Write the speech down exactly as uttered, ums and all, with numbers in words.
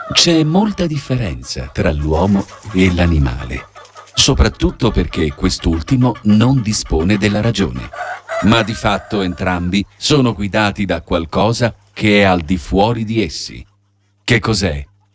C'è molta differenza tra l'uomo e l'animale, soprattutto perché quest'ultimo non dispone della ragione. Ma di fatto entrambi sono guidati da qualcosa che è al di fuori di essi. Che cos'è